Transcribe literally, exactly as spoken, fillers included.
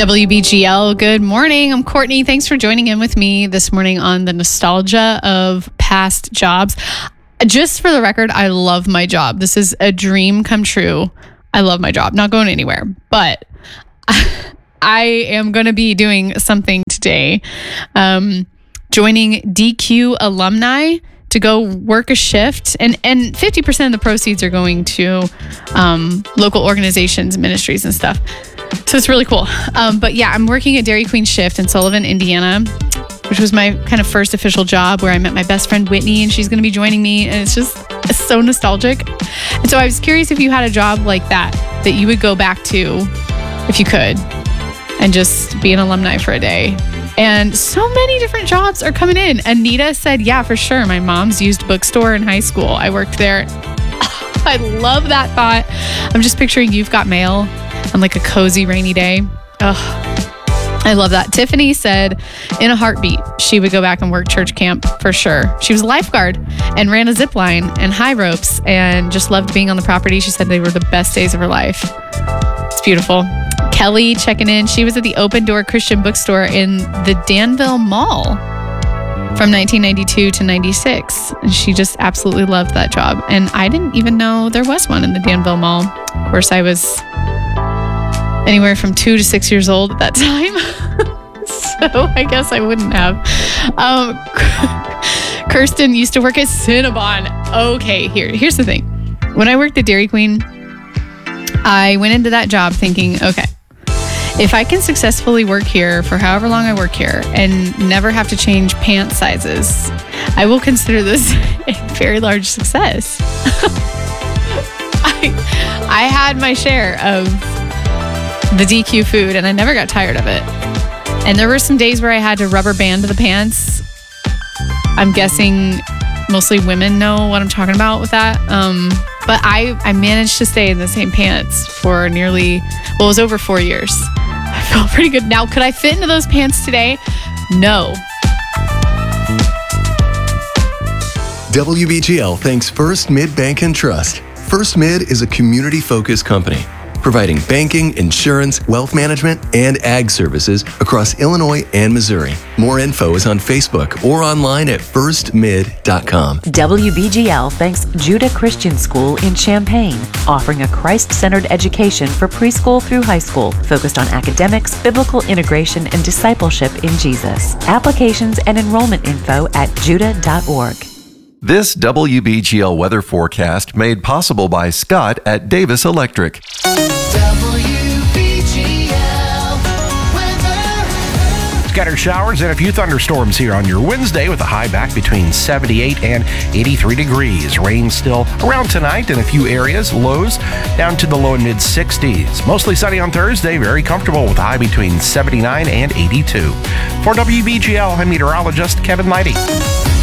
W B G L, good morning. I'm Courtney. Thanks for joining in with me this morning on the nostalgia of past jobs. Just for the record, I love my job. This is a dream come true. I love my job. Not going anywhere, but I am going to be doing something today. Um, joining D Q alumni to go work a shift, and and fifty percent of the proceeds are going to um, local organizations, ministries, and stuff. So it's really cool. Um, but yeah, I'm working a Dairy Queen shift in Sullivan, Indiana, which was my kind of first official job where I met my best friend Whitney, and she's going to be joining me. And it's just it's so nostalgic. And so I was curious if you had a job like that that you would go back to if you could and just be an alumni for a day. And so many different jobs are coming in. Anita said, yeah, for sure. My mom's used bookstore in high school. I worked there. I love that thought. I'm just picturing You've Got Mail on like a cozy rainy day. Ugh, I love that. Tiffany said in a heartbeat, she would go back and work church camp for sure. She was a lifeguard and ran a zip line and high ropes and just loved being on the property. She said they were the best days of her life. It's beautiful. Kelly checking in. She was at the Open Door Christian Bookstore in the Danville Mall from nineteen ninety-two to ninety-six. And she just absolutely loved that job. And I didn't even know there was one in the Danville Mall. Of course, I was anywhere from two to six years old at that time. So I guess I wouldn't have. Um, Kirsten used to work at Cinnabon. Okay, here, here's the thing. When I worked at Dairy Queen, I went into that job thinking, okay, if I can successfully work here for however long I work here and never have to change pant sizes, I will consider this a very large success. I, I had my share of the D Q food and I never got tired of it. And there were some days where I had to rubber band the pants. I'm guessing mostly women know what I'm talking about with that. Um, but I, I managed to stay in the same pants for nearly, well, it was over four years. I felt pretty good. Now, could I fit into those pants today? No. W B G L thanks First Mid Bank and Trust. First Mid is a community-focused company providing banking, insurance, wealth management, and ag services across Illinois and Missouri. More info is on Facebook or online at first mid dot com. W B G L thanks Judah Christian School in Champaign, offering a Christ-centered education for preschool through high school, focused on academics, biblical integration, and discipleship in Jesus. Applications and enrollment info at judah dot org. This W B G L weather forecast made possible by Scott at Davis Electric. W B G L weather. Scattered showers and a few thunderstorms here on your Wednesday with a high back between seventy-eight and eighty-three degrees. Rain still around tonight in a few areas. Lows down to the low and mid sixties. Mostly sunny on Thursday. Very comfortable with a high between seventy-nine and eighty-two. For W B G L, I'm meteorologist Kevin Leidy.